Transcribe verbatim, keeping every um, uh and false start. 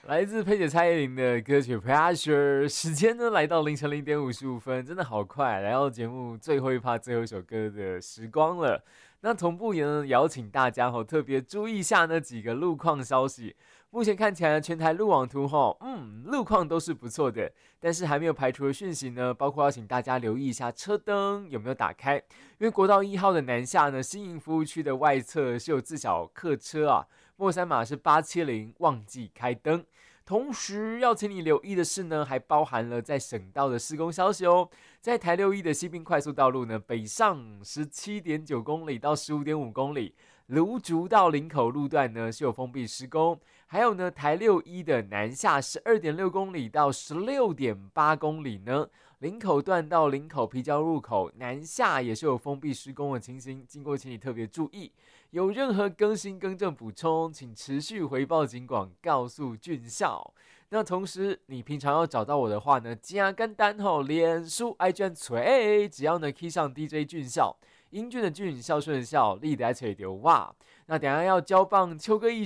来自佩姐蔡依林的歌曲《Pressure》，时间呢来到凌晨零点五十五分，真的好快，来到节目最后一趴最后一首歌的时光了。那同步也呢邀请大家吼特别注意一下那几个路况消息。目前看起来全台路网图吼，嗯，路况都是不错的，但是还没有排除的讯息呢，包括要请大家留意一下车灯有没有打开，因为国道一号的南下呢，新营服务区的外侧是有自小客车啊。末三码是八七零，忘记开灯。同时要请你留意的是呢，还包含了在省道的施工消息哦。在台六一的西滨快速道路呢，北上十七点九公里到十五点五公里，芦竹到林口路段呢是有封闭施工。还有呢，台六一的南下十二点六公里到十六点八公里呢，林口段到林口皮交入口南下也是有封闭施工的情形，经过请你特别注意。有任何更新更正补充，请持续回报警广告诉俊孝。那同时，你平常要找到我的话呢，加简单吼，脸书 I G 锤，只要呢 key 上 D J 俊孝，英俊的俊，孝顺的孝，立得找到我。那等一下要交棒秋哥一